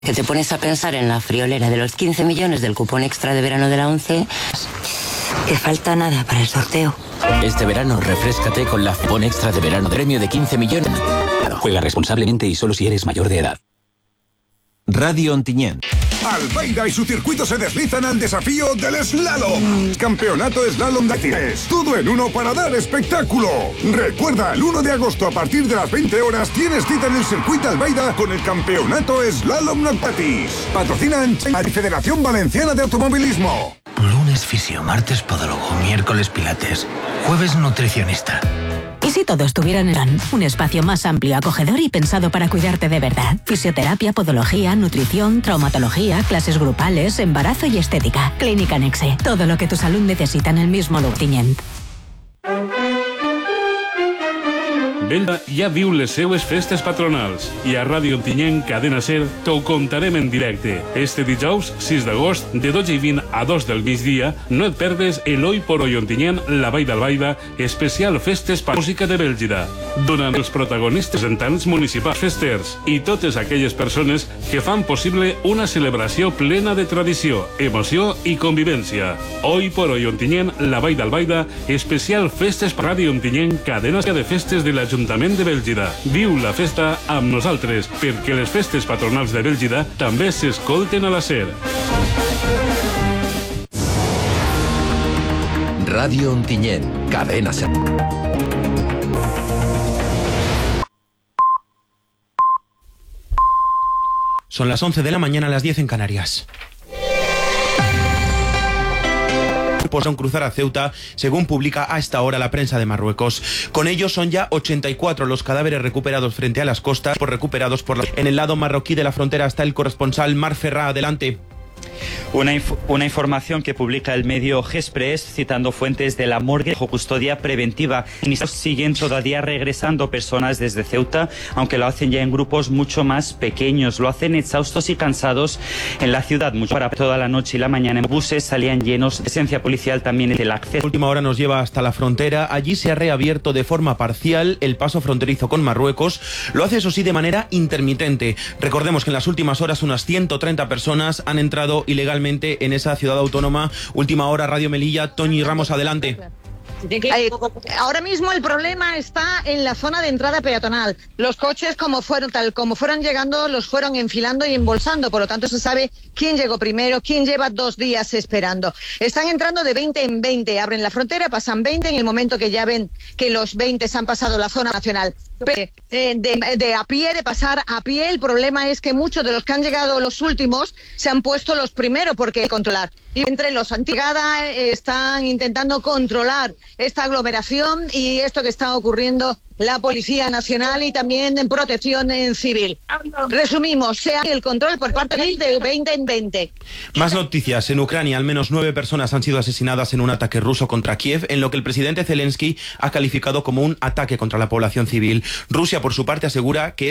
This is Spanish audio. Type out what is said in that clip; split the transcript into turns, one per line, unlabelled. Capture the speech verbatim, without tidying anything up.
Que te pones a pensar en la friolera de los quince millones del cupón extra de verano de la ONCE, que falta nada para el sorteo.
Este verano refréscate con la cupón extra de verano, premio de quince millones. Juega responsablemente y solo si eres mayor de edad. Radio Ontinyent.
Albaida y su circuito se deslizan al desafío del slalom. Campeonato Slalom de Actires. Todo en uno para dar espectáculo. Recuerda, el uno de agosto a partir de las veinte horas tienes cita en el circuito Albaida con el Campeonato Slalom Noctatis. Patrocinan la Federación Valenciana de Automovilismo.
Lunes fisio, martes podólogo, miércoles pilates, jueves nutricionista.
¿Y si todo estuviera en el un espacio más amplio, acogedor y pensado para cuidarte de verdad? Fisioterapia, podología, nutrición, traumatología, clases grupales, embarazo y estética. Clínica Nexe. Todo lo que tu salud necesita en el mismo lugar.
Belda ja viu les seues festes patronals i a Ràdio Ontinyent, Cadena Ser, t'ho contarem en directe. Este dijous, sis d'agost, de dotze i vint a dos del migdia, no et perdes el Oi por Oi Ontinyent, la Vall d'Albaida, especial festes per música de Bèlgida, donant els protagonistes representants municipals festers i totes aquelles persones que fan possible una celebració plena de tradició, emoció i convivència. Oi por Oi Ontinyent, la Vall d'Albaida, especial festes per Ràdio Ontinyent, cadena de festes de l'Ajuntament Ajuntament de Bèlgida. Viu la festa amb nosaltres, perquè les festes patronals de Bèlgida també s'escolten a la Ser.
Radio Ontinyent, Cadena Ser.
Son las once de la mañana, a las diez en Canarias. Podrán cruzar a Ceuta, según publica a esta hora la prensa de Marruecos. Con ellos son ya ochenta y cuatro los cadáveres recuperados frente a las costas, por recuperados por la... En el lado marroquí de la frontera está el corresponsal Mar Ferrá. Adelante.
Una, inf una información que publica el medio Express citando fuentes de la morgue bajo custodia preventiva. Siguen todavía regresando personas desde Ceuta, aunque lo hacen ya en grupos mucho más pequeños. Lo hacen exhaustos y cansados en la ciudad. Mucho para toda la noche y la mañana en buses salían llenos. Presencia policial también en el acceso.
Última hora nos lleva hasta la frontera. Allí se ha reabierto de forma parcial el paso fronterizo con Marruecos. Lo hace, eso sí, de manera intermitente. Recordemos que en las últimas horas unas ciento treinta personas han entrado ilegalmente en esa ciudad autónoma. Última hora, Radio Melilla. Toñi Ramos, adelante.
Ahora mismo el problema está en la zona de entrada peatonal. Los coches, como fueron tal como fueron llegando, los fueron enfilando y embolsando. Por lo tanto, se sabe quién llegó primero, quién lleva dos días esperando. Están entrando de veinte en veinte. Abren la frontera, pasan veinte. En el momento que ya ven que los veinte se han pasado la zona nacional de, de, de a pie, de pasar a pie, el problema es que muchos de los que han llegado los últimos se han puesto los primeros porque controlar. Y entre los antigada están intentando controlar esta aglomeración y esto que está ocurriendo la Policía Nacional y también en Protección Civil. Resumimos, sea el control por parte de veinte en veinte.
Más noticias. En Ucrania, al menos nueve personas han sido asesinadas en un ataque ruso contra Kiev, en lo que el presidente Zelensky ha calificado como un ataque contra la población civil. Rusia, por su parte, asegura que es